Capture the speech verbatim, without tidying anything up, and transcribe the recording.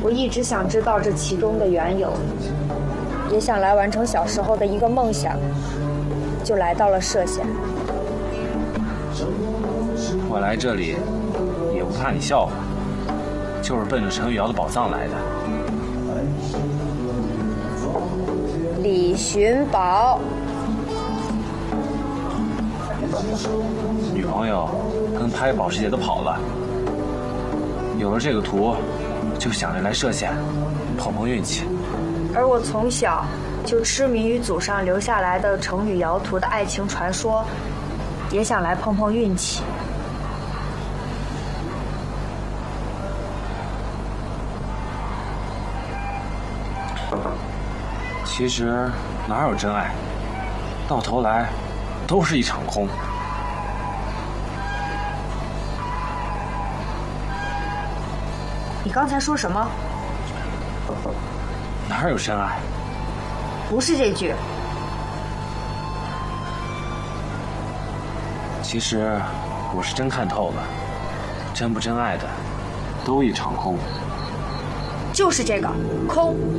我一直想知道这其中的缘由，也想来完成小时候的一个梦想，就来到了歙县。 我来这里也不怕你笑话，就是奔着程雨瑶的宝藏来的。 李寻宝， 女朋友跟拍保时捷都跑了，有了这个图，就想着来歙县碰碰运气。 而我从小就痴迷于祖上留下来的程雨瑶图的爱情传说，也想来碰碰运气。 其实哪有真爱，到头来都是一场空。 你刚才说什么？ 哪有真爱？ 不是这句。 其实我是真看透了，真不真爱的，都一场空。 就是这个空。